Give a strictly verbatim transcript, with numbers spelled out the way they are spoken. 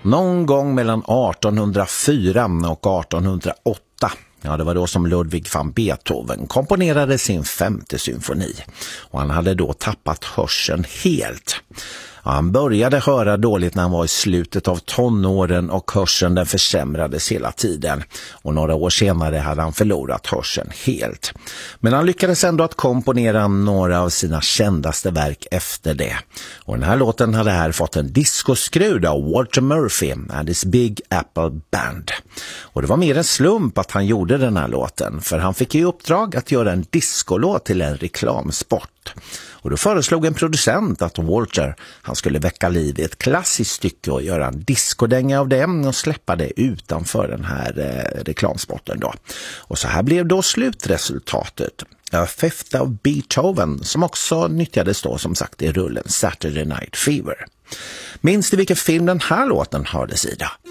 Någon gång mellan artonhundrafyra och artonhundraåtta, ja det var då som Ludwig van Beethoven komponerade sin femte symfoni. Och han hade då tappat hörseln helt. Ja, han började höra dåligt när han var i slutet av tonåren och hörseln den försämrades hela tiden. Och några år senare hade han förlorat hörseln helt. Men han lyckades ändå att komponera några av sina kändaste verk efter det. Och den här låten hade här fått en discoskruv av Walter Murphy and his Big Apple Band. Och det var mer en slump att han gjorde den här låten, för han fick i uppdrag att göra en discolåt till en reklamsport. Och då föreslog en producent att Walter han skulle väcka liv i ett klassiskt stycke och göra en discodänga av det och släppa det utanför den här eh, reklamsporten då. Och så här blev då slutresultatet. A Fifth of Beethoven, som också nyttjades då som sagt i rullen Saturday Night Fever. Minns du vilken film den här låten hördes i då?